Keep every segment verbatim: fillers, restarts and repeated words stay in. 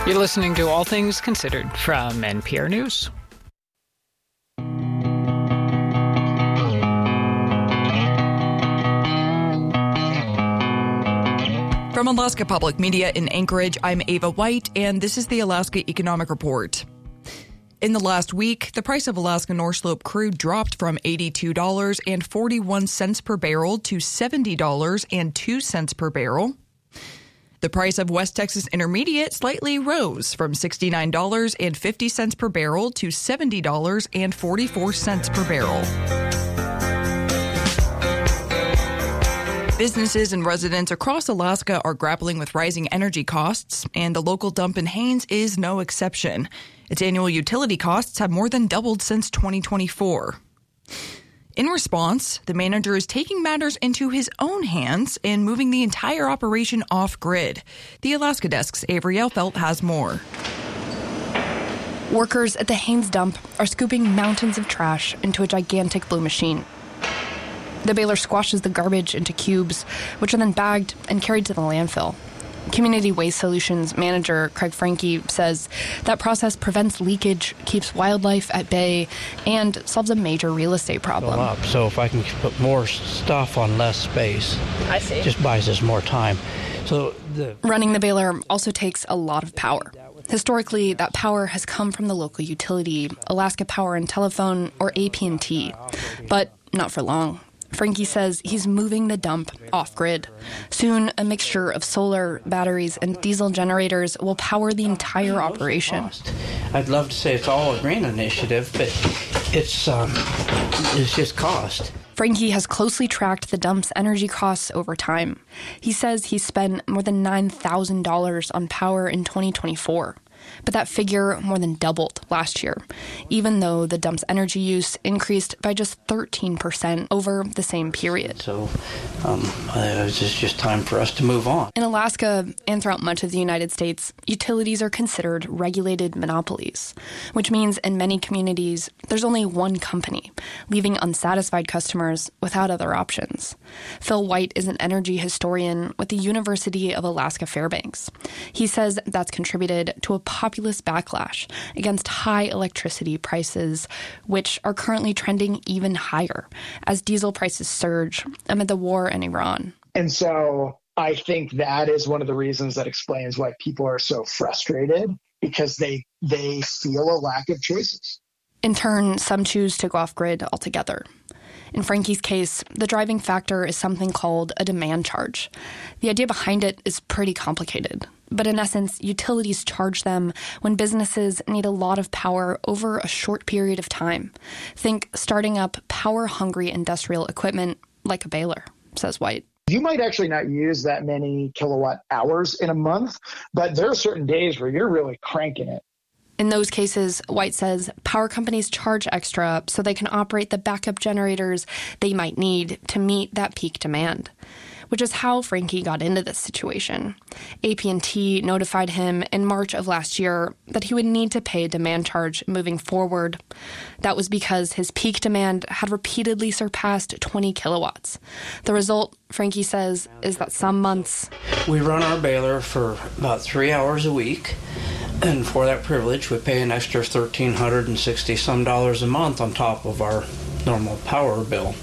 You're listening to All Things Considered from N P R News. From Alaska Public Media in Anchorage, I'm Ava White, and this is the Alaska Economic Report. In the last week, the price of Alaska North Slope crude dropped from eighty-two dollars and forty-one cents per barrel to seventy dollars and two cents per barrel. The price of West Texas Intermediate slightly rose from sixty-nine dollars and fifty cents per barrel to seventy dollars and forty-four cents per barrel. Businesses and residents across Alaska are grappling with rising energy costs, and the local dump in Haines is no exception. Its annual utility costs have more than doubled since twenty twenty-four. In response, the manager is taking matters into his own hands and moving the entire operation off-grid. The Alaska Desk's Avery Elfelt has more. Workers at the Haines dump are scooping mountains of trash into a gigantic blue machine. The baler squashes the garbage into cubes, which are then bagged and carried to the landfill. Community Waste Solutions manager Craig Franke says that process prevents leakage, keeps wildlife at bay, and solves a major real estate problem. Up. So if I can put more stuff on less space, I see. Just buys us more time. So the Running the baler also takes a lot of power. Historically, that power has come from the local utility, Alaska Power and Telephone, or A P and T, but not for long. Franke says he's moving the dump off-grid. Soon, a mixture of solar, batteries, and diesel generators will power the entire operation. I'd love to say it's all a green initiative, but it's um, it's just cost. Franke has closely tracked the dump's energy costs over time. He says he spent more than nine thousand dollars on power in twenty twenty-four. But that figure more than doubled last year, even though the dump's energy use increased by just thirteen percent over the same period. So um, it's just time for us to move on. In Alaska and throughout much of the United States, utilities are considered regulated monopolies, which means in many communities, there's only one company, leaving unsatisfied customers without other options. Phil White is an energy historian with the University of Alaska Fairbanks. He says that's contributed to a populist backlash against high electricity prices, which are currently trending even higher as diesel prices surge amid the war in Iran. And so I think that is one of the reasons that explains why people are so frustrated, because they they feel a lack of choices. In turn, some choose to go off-grid altogether. In Franke's case, the driving factor is something called a demand charge. The idea behind it is pretty complicated. But in essence, utilities charge them when businesses need a lot of power over a short period of time. Think starting up power-hungry industrial equipment like a baler, says White. You might actually not use that many kilowatt hours in a month, but there are certain days where you're really cranking it. In those cases, White says power companies charge extra so they can operate the backup generators they might need to meet that peak demand, which is how Franke got into this situation. A P and T notified him in March of last year that he would need to pay a demand charge moving forward. That was because his peak demand had repeatedly surpassed twenty kilowatts. The result, Franke says, is that some months... We run our baler for about three hours a week, and for that privilege, we pay an extra one thousand three hundred sixty some dollars a month on top of our normal power bill.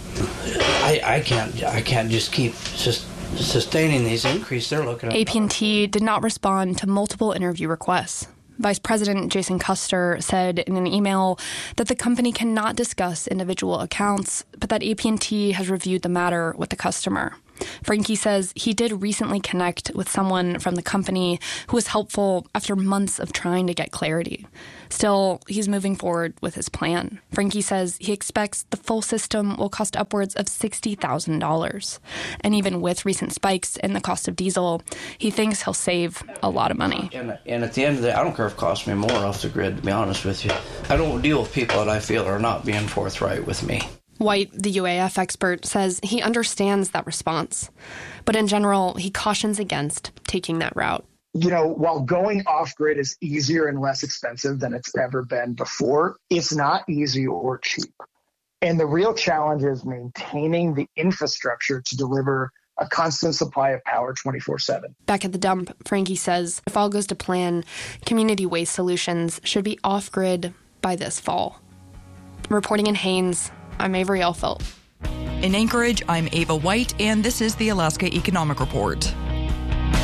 I, I can't I can't just keep just sustaining these increases. They're looking at A P and T did not respond to multiple interview requests. Vice President Jason Custer said in an email that the company cannot discuss individual accounts, but that A P and T has reviewed the matter with the customer. Franke says he did recently connect with someone from the company who was helpful after months of trying to get clarity. Still, he's moving forward with his plan. Franke says he expects the full system will cost upwards of sixty thousand dollars. And even with recent spikes in the cost of diesel, he thinks he'll save a lot of money. And, and at the end of the day, I don't care if it costs me more off the grid, to be honest with you. I don't deal with people that I feel are not being forthright with me. White, the U A F expert, says he understands that response. But in general, he cautions against taking that route. You know, while going off-grid is easier and less expensive than it's ever been before, it's not easy or cheap. And the real challenge is maintaining the infrastructure to deliver a constant supply of power twenty-four seven. Back at the dump, Frankie says if all goes to plan, Community Waste Solutions should be off-grid by this fall. Reporting in Haines, I'm Avery Elfelt. In Anchorage, I'm Ava White, and this is the Alaska Economic Report.